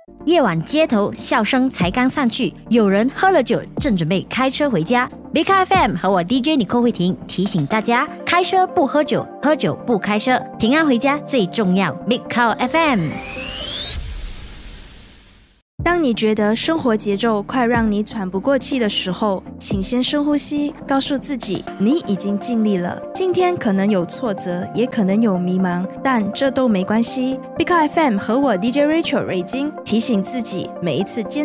夜晚街头笑声才刚散去，有人喝了酒正准备开车回家。Mika FM 和我 DJ 尼寇慧婷提醒大家，开车不喝酒，喝酒不开车，平安回家最重要。Mika FM。 当你觉得生活节奏快让你喘不过气的时候，请先深呼吸，告诉自己你已经尽力了。今天可能有挫折，也可能有迷茫，但这都没关系。Mika FM 和我 DJ Rachel 瑞金提醒自己，每一次坚